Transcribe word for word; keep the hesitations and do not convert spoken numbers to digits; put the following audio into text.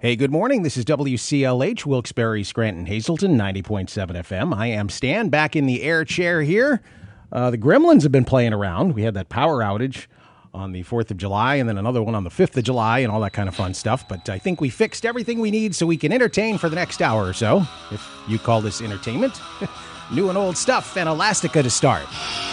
Hey, good morning. This is W C L H, Wilkes-Barre, Scranton, Hazleton, ninety point seven F M. I am Stan, back in the air chair here. Uh, the Gremlins have been playing around. We had that power outage on the fourth of July and then another one on the fifth of July and all that kind of fun stuff. But I think we fixed everything we need so we can entertain for the next hour or so, if you call this entertainment. New and old stuff and Elastica to start.